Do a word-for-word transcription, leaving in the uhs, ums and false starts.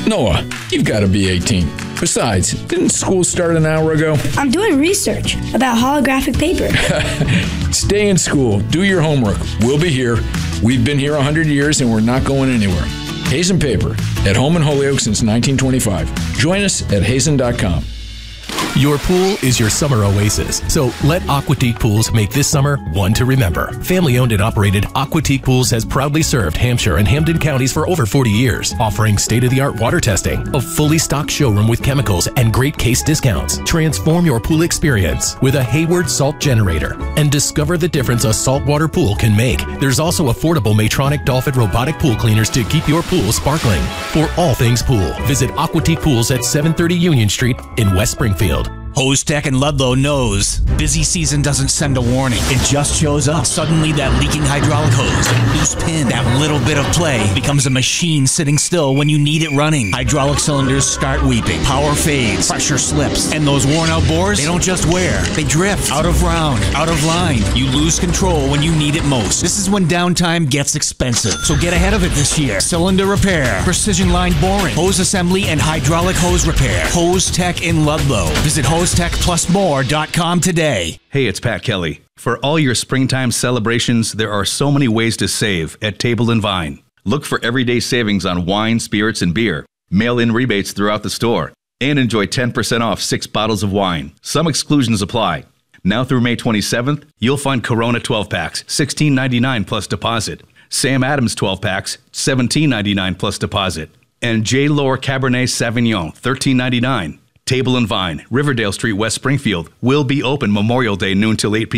Noah, you've got to be eighteen. Besides, didn't school start an hour ago? I'm doing research about holographic paper. Stay in school. Do your homework. We'll be here. We've been here one hundred years and we're not going anywhere. Hazen Paper, at home in Holyoke since nineteen twenty-five. Join us at hazen dot com. Your pool is your summer oasis, so let Aquatique Pools make this summer one to remember. Family-owned and operated, Aquatique Pools has proudly served Hampshire and Hampden counties for over forty years, offering state-of-the-art water testing, a fully stocked showroom with chemicals, and great case discounts. Transform your pool experience with a Hayward Salt Generator and discover the difference a saltwater pool can make. There's also affordable Matronic Dolphin robotic pool cleaners to keep your pool sparkling. For all things pool, visit Aquatique Pools at seven thirty Union Street in West Springfield. Hose Tech in Ludlow knows busy season doesn't send a warning. It just shows up. Suddenly that leaking hydraulic hose, that loose pin, that little bit of play becomes a machine sitting still when you need it running. Hydraulic cylinders start weeping. Power fades. Pressure slips. And those worn out bores, they don't just wear. They drift. Out of round. Out of line. You lose control when you need it most. This is when downtime gets expensive. So get ahead of it this year. Cylinder repair. Precision line boring. Hose assembly and hydraulic hose repair. Hose Tech in Ludlow. Visit hose tech plus more dot com today. Hey, it's Pat Kelly. For all your springtime celebrations, there are so many ways to save at Table and Vine. Look for everyday savings on wine, spirits, and beer. Mail-in rebates throughout the store. And enjoy ten percent off six bottles of wine. Some exclusions apply. Now through May twenty-seventh, you'll find Corona twelve packs, sixteen ninety-nine plus deposit. Sam Adams twelve packs, seventeen ninety-nine plus deposit. And J. Lohr Cabernet Sauvignon, thirteen ninety-nine. Table and Vine, Riverdale Street, West Springfield, will be open Memorial Day noon till eight p m